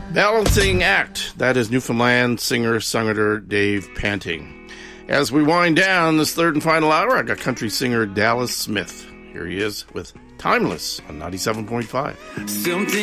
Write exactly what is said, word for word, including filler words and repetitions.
Balancing Act. That is Newfoundland singer-songwriter Dave Panting. As we wind down this third and final hour, I got country singer Dallas Smith. Here he is with Timeless on ninety-seven point five. Something